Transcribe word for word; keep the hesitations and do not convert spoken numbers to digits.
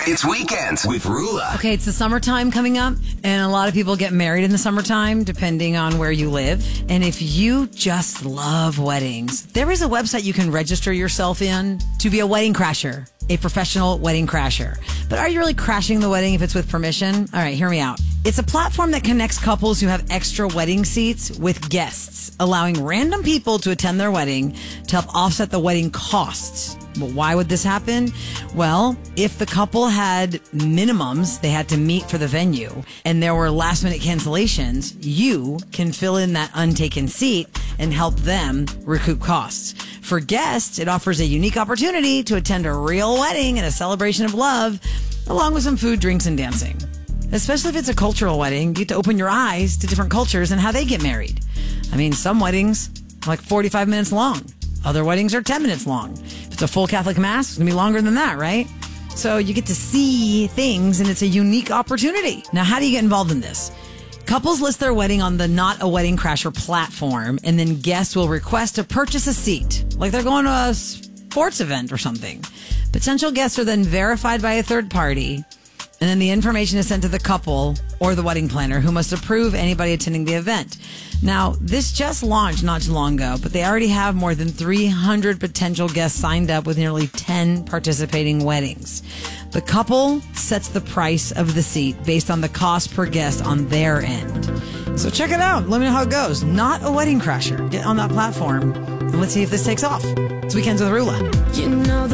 It's Weekends with Rula. Okay, it's the summertime coming up, and a lot of people get married in the summertime, depending on where you live. And if you just love weddings, there is a website you can register yourself in to be a wedding crasher, a professional wedding crasher. But are you really crashing the wedding if it's with permission? All right, hear me out. It's a platform that connects couples who have extra wedding seats with guests, allowing random people to attend their wedding to help offset the wedding costs. But why would this happen? Well, if the couple had minimums they had to meet for the venue and there were last minute cancellations, you can fill in that untaken seat and help them recoup costs. For guests, it offers a unique opportunity to attend a real wedding and a celebration of love, along with some food, drinks, and dancing. Especially if it's a cultural wedding, you get to open your eyes to different cultures and how they get married. I mean, some weddings are like forty-five minutes long. Other weddings are ten minutes long. If it's a full Catholic Mass, it's going to be longer than that, right? So you get to see things, and it's a unique opportunity. Now, how do you get involved in this? Couples list their wedding on the Not a Wedding Crasher platform, and then guests will request to purchase a seat, like they're going to a sports event or something. Potential guests are then verified by a third party, and then the information is sent to the couple or the wedding planner, who must approve anybody attending the event. Now, this just launched not too long ago, but they already have more than three hundred potential guests signed up with nearly ten participating weddings. The couple sets the price of the seat based on the cost per guest on their end. So check it out. Let me know how it goes. Not a Wedding Crasher. Get on that platform and let's see if this takes off. It's Weekends with Rula. You know the